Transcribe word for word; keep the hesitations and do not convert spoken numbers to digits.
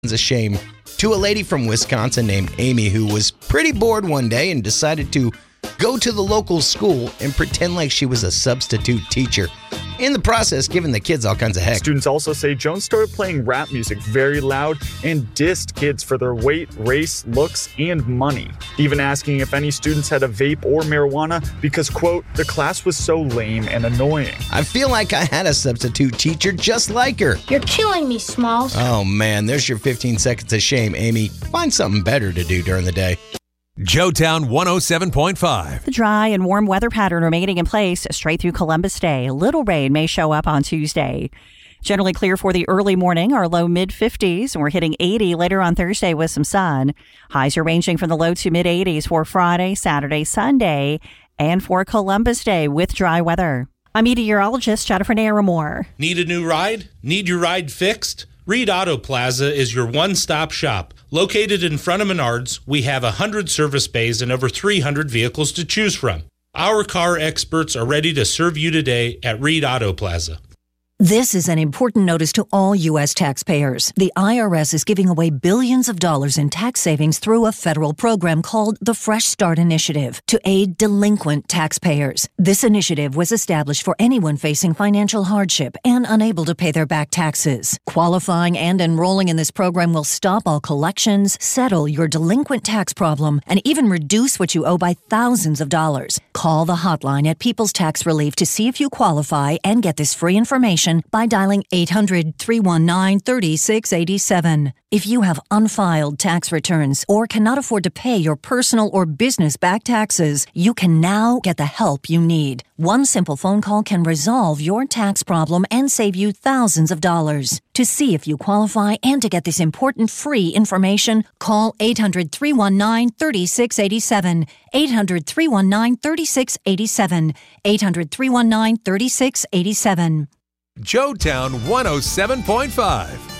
a shame to a lady from Wisconsin named Amy who was pretty bored one day and decided to go to the local school and pretend like she was a substitute teacher. In the process, giving the kids all kinds of heck. Students also say Jones started playing rap music very loud and dissed kids for their weight, race, looks, and money. Even asking if any students had a vape or marijuana because, quote, the class was so lame and annoying. I feel like I had a substitute teacher just like her. You're killing me, Smalls. Oh man, there's your fifteen seconds of shame, Amy. Find something better to do during the day. Joetown one oh seven point five. The dry and warm weather pattern remaining in place straight through Columbus Day. Little rain may show up on Tuesday. Generally clear for the early morning, our low mid-fifties, and we're hitting eighty later on Thursday with some sun. Highs are ranging from the low to mid-eighties for Friday, Saturday, Sunday, and for Columbus Day with dry weather. I'm meteorologist Jennifer Naramore. Need a new ride? Need your ride fixed? Reed Auto Plaza is your one-stop shop. Located in front of Menards, we have one hundred service bays and over three hundred vehicles to choose from. Our car experts are ready to serve you today at Reed Auto Plaza. This is an important notice to all U S taxpayers. The I R S is giving away billions of dollars in tax savings through a federal program called the Fresh Start Initiative to aid delinquent taxpayers. This initiative was established for anyone facing financial hardship and unable to pay their back taxes. Qualifying and enrolling in this program will stop all collections, settle your delinquent tax problem, and even reduce what you owe by thousands of dollars. Call the hotline at People's Tax Relief to see if you qualify and get this free information by dialing eight hundred, three one nine, three six eight seven. If you have unfiled tax returns or cannot afford to pay your personal or business back taxes, you can now get the help you need. One simple phone call can resolve your tax problem and save you thousands of dollars. To see if you qualify and to get this important free information, call eight hundred, three one nine, three six eight seven, eight hundred, three one nine, three six eight seven, eight hundred, three one nine, three six eight seven. Joetown one oh seven point five.